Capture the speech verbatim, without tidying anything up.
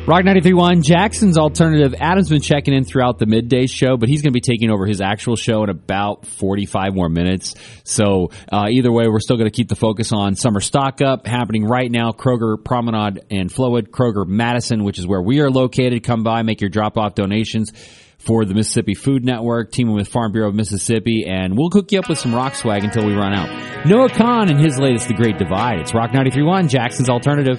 Rock ninety-three point one, Jackson's Alternative. Adam's been checking in throughout the midday show, but he's going to be taking over his actual show in about forty-five more minutes. So uh, either way, we're still going to keep the focus on summer stock up happening right now. Kroger Promenade and Flowood, Kroger Madison, which is where we are located. Come by, make your drop-off donations for the Mississippi Food Network, teaming with Farm Bureau of Mississippi, and we'll hook you up with some rock swag until we run out. Noah Kahn and his latest, The Great Divide. It's Rock ninety-three point one, Jackson's Alternative.